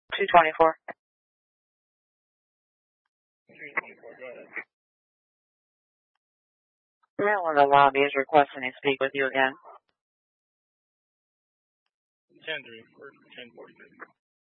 224. 224, go ahead. Mail in the lobby is requesting to speak with you again. 10-3 for 1043.